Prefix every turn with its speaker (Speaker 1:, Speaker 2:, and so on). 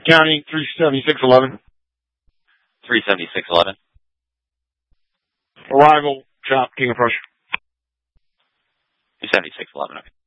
Speaker 1: County 37611.
Speaker 2: 37611.
Speaker 1: Arrival, Chop, King of Prussia.
Speaker 2: 27611, okay.